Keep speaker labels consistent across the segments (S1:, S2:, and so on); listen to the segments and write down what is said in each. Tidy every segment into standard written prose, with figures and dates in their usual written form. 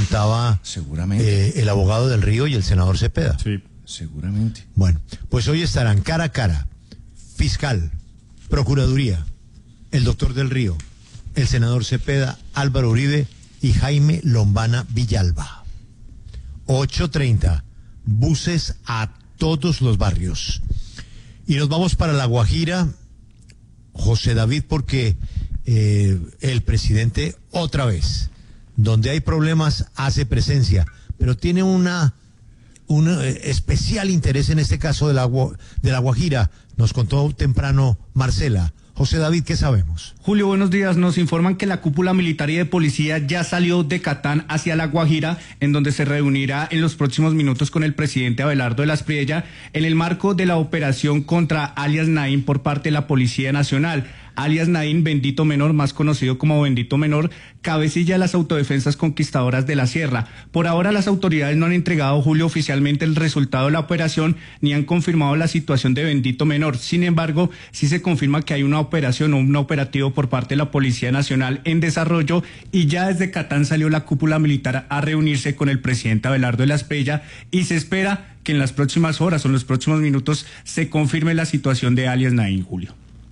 S1: montaba
S2: seguramente
S1: el abogado del Río y el senador Cepeda.
S3: Sí.
S2: Seguramente.
S1: Bueno, pues hoy estarán cara a cara fiscal, procuraduría, el doctor del Río, el senador Cepeda, Álvaro Uribe y Jaime Lombana Villalba. 8:30, buses a todos los barrios. Y nos vamos para La Guajira, José David, porque el presidente otra vez, donde hay problemas, hace presencia, pero tiene un especial interés en este caso de La Guajira. Nos contó temprano Marcela. José David, ¿qué sabemos?
S3: Julio, buenos días. Nos informan que la cúpula militar y de policía ya salió de Catán hacia La Guajira, en donde se reunirá en los próximos minutos con el presidente Abelardo de la Espriella en el marco de la operación contra alias Naín por parte de la Policía Nacional. Alias Naín, Bendito Menor, más conocido como Bendito Menor, cabecilla de las autodefensas conquistadoras de la Sierra. Por ahora las autoridades no han entregado, Julio, oficialmente el resultado de la operación ni han confirmado la situación de Bendito Menor. Sin embargo, sí se confirma que hay una operación o un operativo por parte de la Policía Nacional en desarrollo y ya desde Catán salió la cúpula militar a reunirse con el presidente Abelardo de la Espriella y se espera que en las próximas horas o en los próximos minutos se confirme la situación de alias Naín, Julio.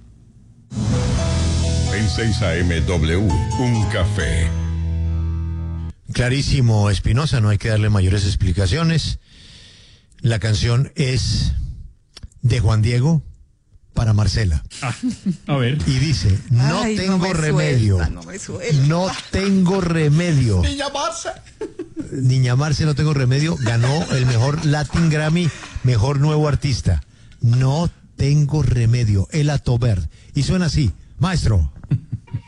S4: En 6 AM-W, un café.
S1: Clarísimo, Espinosa, no hay que darle mayores explicaciones. La canción es de Juan Diego para Marcela.
S3: A ver.
S1: Y dice, no tengo remedio. No tengo remedio.
S2: Niña Marce.
S1: Niña Marce, no tengo remedio. Ganó el mejor Latin Grammy, mejor nuevo artista. No tengo remedio. El Atober. Y suena así. Maestro.